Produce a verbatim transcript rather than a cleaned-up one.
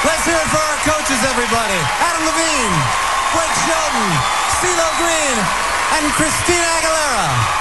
Let's hear it for our coaches, everybody. Adam Levine, Blake Shelton, CeeLo Green, and Christina Aguilera.